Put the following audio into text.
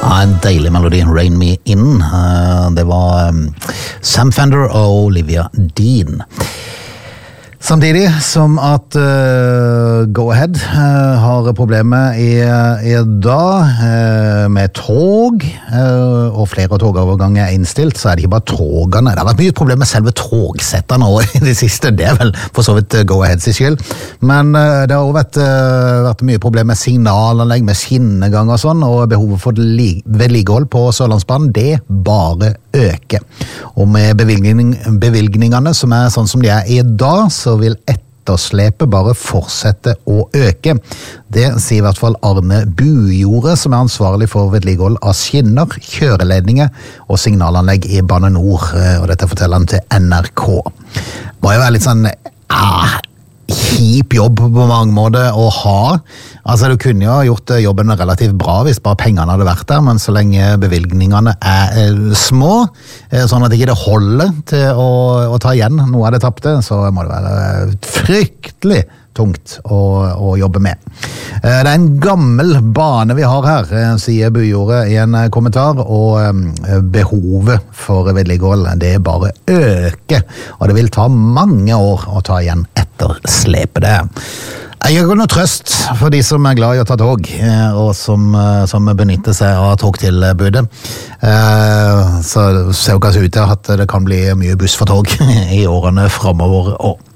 En deilig melodi, Rain Me In. Det var Sam Fender og Olivia Dean. Samtidig som at Go Ahead har problemer i dag med tog, og flere togoverganger innstilt, så det ikke bare togene. Det har vært mye problem med selve togsettene i det siste, det vel for så vidt Go Aheads skyld. Men det har også vært mye problem med signalanlegg, med skinnegang og sånn, og behovet for vedlikehold på Sørlandsbanen, det bare øker. Og med bevilgningene som sånn som de i dag, så vil etterslepet bare fortsette å øke. Det sier i hvert fall Arne Bujorde, som ansvarlig for vedlikehold av skinner, kjøreledninger og signalanlegg i Bane Nor, og dette forteller han til NRK. Det må jo være litt sånn kjip jobb på mange måter å ha. Altså, du kunne jo ha gjort jobben relativt bra hvis bare pengene hadde vært der, men så lenge bevilgningene små, sånn at ikke det holder til å ta igjen noe av det tapte, så må det være fryktelig tungt å jobbe med. Det en gammel bane vi har her, sier Bujorde i en kommentar, og behovet for vedlikehold, det bare øker, og det vil ta mange år å ta igjen etterslepet det. Jeg har noe trøst for de som glad i å ta tog, og som benytter seg av togtilbudet. Så ser jo kanskje ut til at det kan bli mye buss for tog i årene fremover også.